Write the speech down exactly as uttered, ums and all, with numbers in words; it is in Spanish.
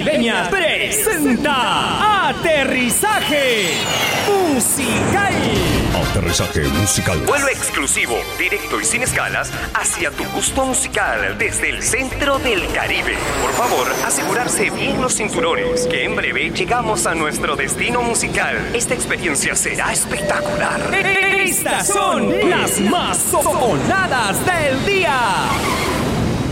Caribeña presenta Aterrizaje Musical. Aterrizaje musical. Vuelo exclusivo, directo y sin escalas hacia tu gusto musical desde el centro del Caribe. Por favor, asegurarse bien los cinturones, que en breve llegamos a nuestro destino musical. Esta experiencia será espectacular. Estas son las más sonadas del día.